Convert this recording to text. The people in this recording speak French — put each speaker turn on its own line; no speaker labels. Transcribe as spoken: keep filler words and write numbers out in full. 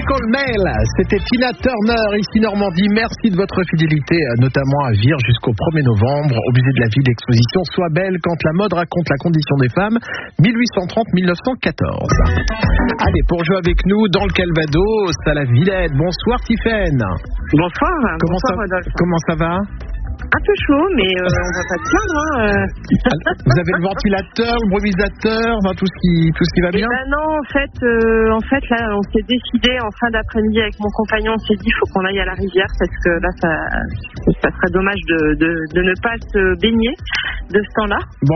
Colmel, c'était Tina Turner, ici Normandie. Merci de votre fidélité, notamment à Vire jusqu'au premier novembre, au musée de la ville d'exposition Sois belle quand la mode raconte la condition des femmes, dix-huit cent trente à dix-neuf cent quatorze. Allez, pour jouer avec nous dans le Calvados, à la Villette. Bonsoir Tiffaine.
Bonsoir.
Comment,
Bonsoir,
ça,
Rodolphe.
comment ça va?
Un peu chaud, mais euh, on va pas se plaindre. Hein, euh.
Vous avez le ventilateur, le brumisateur, enfin, tout ce qui, tout ce qui va bien?
Eh ben non, en fait, euh, en fait, là, on s'est décidé en fin d'après-midi avec mon compagnon, on s'est dit, il faut qu'on aille à la rivière parce que là, ça, ça serait dommage de, de, de ne pas se baigner de ce temps-là.
Bon,